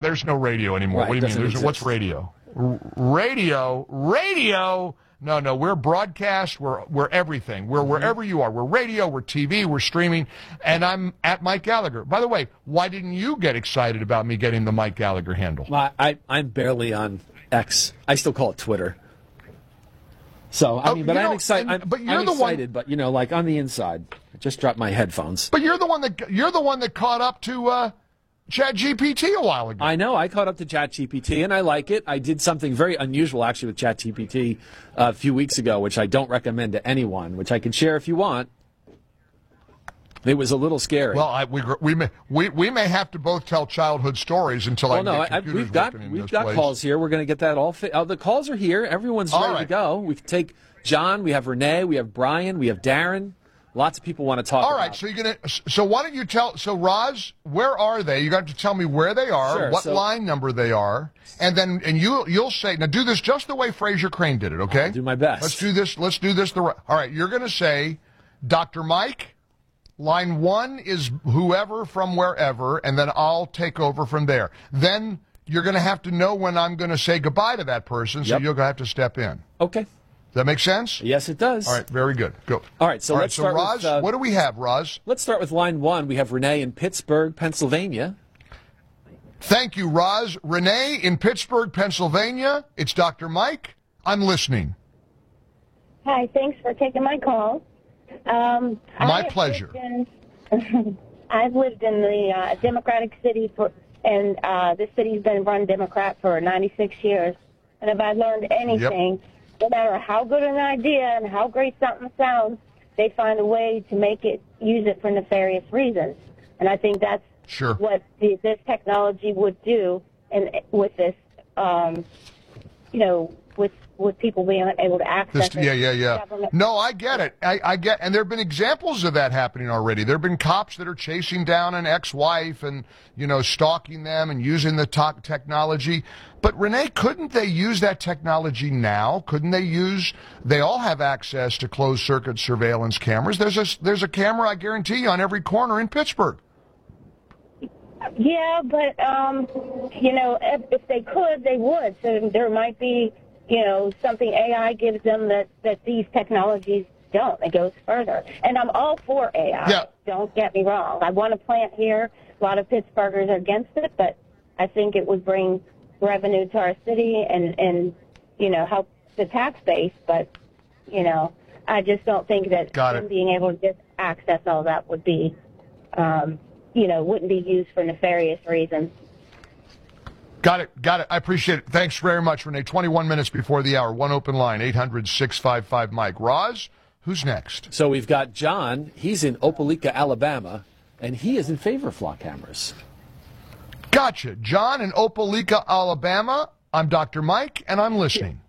there's no radio anymore. Right, What do you mean? What's radio? Radio. No, we're broadcast. We're everything. We're wherever you are. We're radio. We're TV. We're streaming. And I'm at Mike Gallagher. By the way, why didn't you get excited about me getting the Mike Gallagher handle? I'm barely on X. I still call it Twitter. So I'm excited. I'm excited, but like on the inside, I just dropped my headphones. But you're the one that caught up to ChatGPT a while ago. I know. I caught up to ChatGPT, and I like it. I did something very unusual, actually, with ChatGPT a few weeks ago, which I don't recommend to anyone, which I can share if you want. It was a little scary. Well, we may have to both tell childhood stories until we've got calls here. We're going to get that all. The calls are here. Everyone's ready to go. We can take John. We have Renee. We have Brian. We have Darren. Lots of people want to talk. All right, so why don't you tell? So Roz, where are they? You got to tell me where they are, sure, what line number they are, and you'll say, now do this just the way Fraser Crane did it. Okay, I'll do my best. Let's do this. All right, you're going to say, Dr. Mike. Line 1 is whoever from wherever, and then I'll take over from there. Then you're going to have to know when I'm going to say goodbye to that person, so you're going to have to step in. Okay. Does that make sense? Yes, it does. All right, very good. Go. All right, so let's start Roz, with... what do we have, Roz? Let's start with line 1. We have Renee in Pittsburgh, Pennsylvania. Thank you, Roz. Renee in Pittsburgh, Pennsylvania. It's Dr. Mike. I'm listening. Hi, thanks for taking my call. My pleasure. I've lived in the Democratic city and this city's been run Democrat for 96 years. And if I learned anything, no matter how good an idea and how great something sounds, they find a way to use it for nefarious reasons. And I think that's what this technology would do, and with this, with people being able to access it. No, I get it. And there have been examples of that happening already. There have been cops that are chasing down an ex-wife and, stalking them and using the technology. But, Renee, couldn't they use that technology now? Couldn't they all have access to closed-circuit surveillance cameras. There's a camera, I guarantee you, on every corner in Pittsburgh. Yeah, but, if they could, they would. So there might be, something AI gives them that these technologies don't. It goes further. And I'm all for AI. Yeah. Don't get me wrong. I want to plant here. A lot of Pittsburghers are against it, but I think it would bring revenue to our city and help the tax base. But, I just don't think that them being able to just access all that would be, wouldn't be used for nefarious reasons. Got it. I appreciate it. Thanks very much, Renee. 21 minutes before the hour. One open line, 800-655-MIKE. Roz, who's next? So we've got John. He's in Opelika, Alabama, and he is in favor of flock cameras. Gotcha. John in Opelika, Alabama. I'm Dr. Mike, and I'm listening.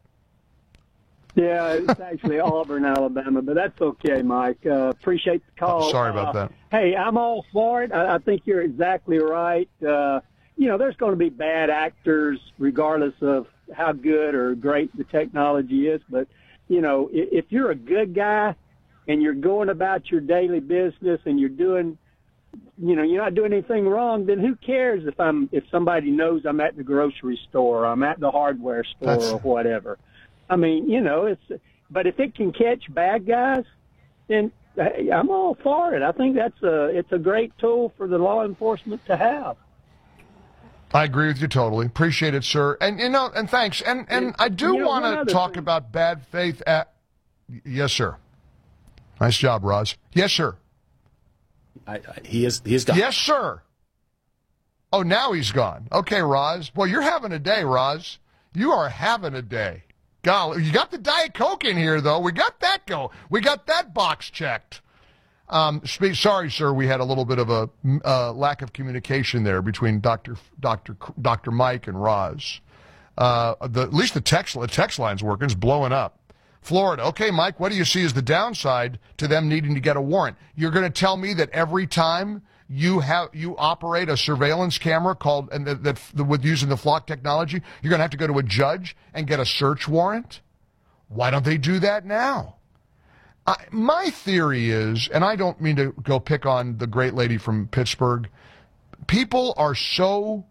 Yeah, it's actually Auburn, Alabama, but that's okay, Mike. Appreciate the call. Sorry about that. Hey, I'm all for it. I think you're exactly right. There's going to be bad actors regardless of how good or great the technology is. But, if you're a good guy and you're going about your daily business and you're doing, you're not doing anything wrong, then who cares if somebody knows I'm at the grocery store or I'm at the hardware store or whatever. I mean, but if it can catch bad guys, then I'm all for it. I think it's a great tool for the law enforcement to have. I agree with you totally. Appreciate it, sir. And and thanks. And I do want to talk about bad faith. Yes, sir. Nice job, Roz. Yes, sir. He is gone. Yes, sir. Oh, now he's gone. Okay, Roz. Well, you're having a day, Roz. You are having a day. Golly, you got the Diet Coke in here, though. We got that go. We got that box checked. Sorry, sir, we had a little bit of a lack of communication there between Dr. Mike and Roz. At least the text line's working. It's blowing up. Florida. Okay, Mike, what do you see as the downside to them needing to get a warrant? You're going to tell me that every time you operate a surveillance camera with using the flock technology, you're going to have to go to a judge and get a search warrant? Why don't they do that now? My theory is, and I don't mean to go pick on the great lady from Pittsburgh, people are so